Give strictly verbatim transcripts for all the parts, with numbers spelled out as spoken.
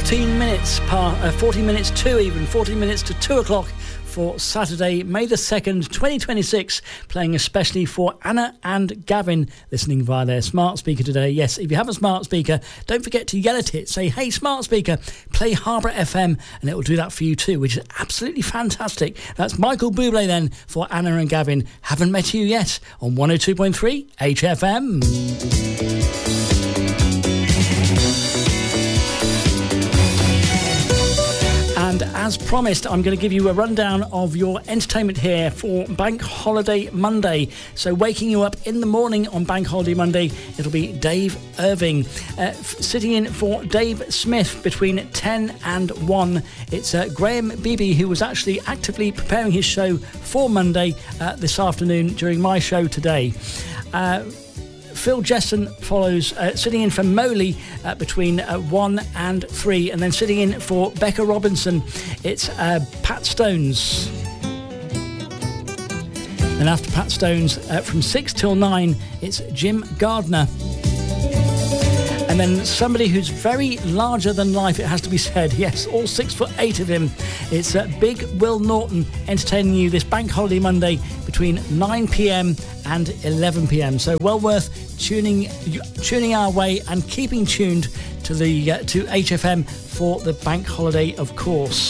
fourteen minutes, par, uh, fourteen minutes to even, fourteen minutes to two o'clock for Saturday, May the second, twenty twenty-six, playing especially for Anna and Gavin, listening via their smart speaker today. Yes, if you have a smart speaker, don't forget to yell at it. Say, hey, smart speaker, play Harborough F M, and it will do that for you too, which is absolutely fantastic. That's Michael Bublé then for Anna and Gavin. Haven't Met You Yet on one oh two point three H F M. And as promised, I'm going to give you a rundown of your entertainment here for Bank Holiday Monday. So waking you up in the morning on Bank Holiday Monday, it'll be Dave Irving. Uh, f- sitting in for Dave Smith between ten and one, it's uh, Graham Beebe, who was actually actively preparing his show for Monday uh, this afternoon during my show today. Uh, Phil Jesson follows, uh, sitting in for Moley uh, between uh, one and three, and then sitting in for Becca Robinson, it's uh, Pat Stones. And after Pat Stones, uh, from six till nine, it's Jim Gardner. And then somebody who's very larger than life, it has to be said. Yes, all six foot eight of him. It's uh, Big Will Norton entertaining you this Bank Holiday Monday between nine p.m. and eleven p.m. So well worth tuning tuning our way and keeping tuned to the uh, to H F M for the Bank Holiday, of course.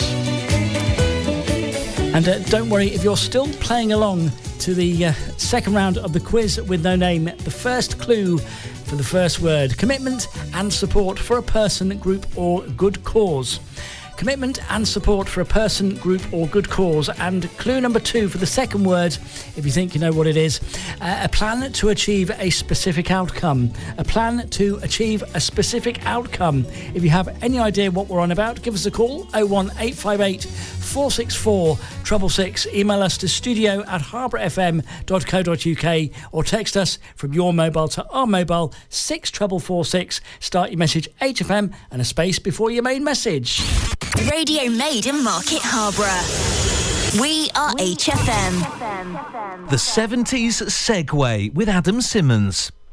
And uh, don't worry, if you're still playing along to the uh, second round of the quiz with no name, the first clue for the first word: commitment and support for a person, group or good cause. Commitment and support for a person, group or good cause. And clue number two for the second word, if you think you know what it is: uh, a plan to achieve a specific outcome. A plan to achieve a specific outcome. If you have any idea what we're on about, give us a call, oh one eight five eight, four six four, six six six. Email us to studio at harborough f m dot co dot u k or text us from your mobile to our mobile six four four six. Start your message H F M and a space before your main message. Radio made in Market Harborough. We are H F M. The seventies Segway with Adam Simmons.